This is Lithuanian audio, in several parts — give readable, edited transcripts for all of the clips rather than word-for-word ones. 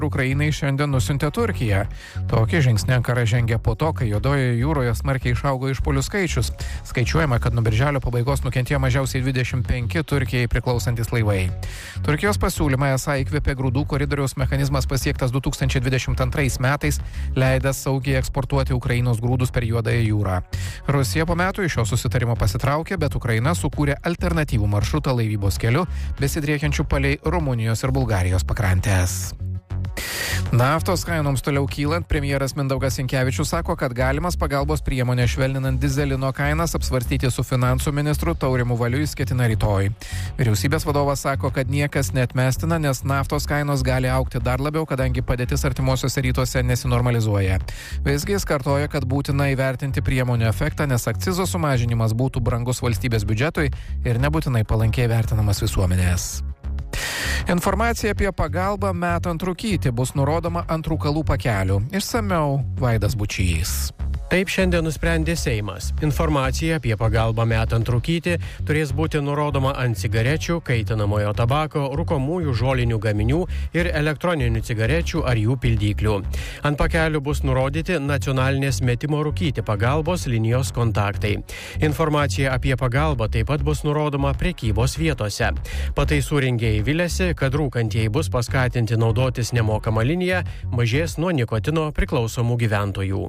Ukrainai šiandien nusiuntė Turkija. Tokį žingsnį Ankara žengė po to, kai Juodojoje jūroje smarkiai išaugo išpuolių skaičius. Skaičiuojama, kad nuo birželio pabaigos nukentėjo mažiausiai 25 Turkijai priklausantis laivai. Turkijos pasiūlymą esą įkvėpė grūdų koridoriaus mechanizmas pasiektas 2022 metais, leidęs saugiai eksportuoti Ukrainos grūdus per Juodąją jūrą. Rusija po metų iš šio susitarimo pasitraukė, bet Ukraina sukūrė alternatyvų maršrutą laivybos keliu, besidriekiančių palei Rumunijos ir Bulgarijos pakrantės. Naftos kainoms toliau kylant, premjeras Mindaugas Sinkevičius sako, kad galimas pagalbos priemonė švelninant dizelino kainas apsvarstyti su finansų ministru Taurimu Valiu jis ketina rytoj. Vyriausybės vadovas sako, kad niekas neatmestina, nes naftos kainos gali augti dar labiau, kadangi padėtis artimuosiuose rytuose nesinormalizuoja. Visgi jis kartoja, kad būtina įvertinti priemonių efektą, nes akcizo sumažinimas būtų brangus valstybės biudžetui ir nebūtinai palankiai vertinamas visuomenės. Informacija apie pagalbą metant rūkyti bus nurodoma ant rūkalų pakelių. Išsamiau Vaidas Bučys. Taip šiandien nusprendė Seimas. Informacija apie pagalbą metant rūkyti turės būti nurodoma ant cigarečių, kaitinamojo tabako, rūkomųjų žolinių gaminių ir elektroninių cigarečių ar jų pildyklių. Ant pakelių bus nurodyti nacionalinės metimo rūkyti pagalbos linijos kontaktai. Informacija apie pagalbą taip pat bus nurodoma prekybos vietose. Pataisų rengėjai viliasi, kad rūkantieji bus paskatinti naudotis nemokamą liniją, mažės nuo nikotino priklausomų gyventojų.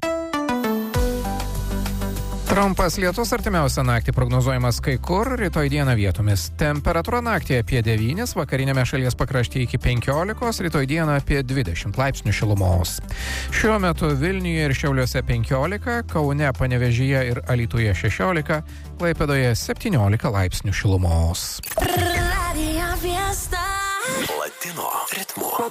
Trumpas lietus artimiausią naktį prognozuojamas kai kur, rytoj dieną vietomis. Temperatūra naktį apie 9, vakarinėme šalies pakraštyje iki 15, rytoj dieną apie 20 laipsnių šilumos. Šiuo metu Vilniuje ir Šiauliuose 15, Kaune, Panevėžyje ir Alytuje 16, Klaipėdoje 17 laipsnių šilumos. Latino ritmo.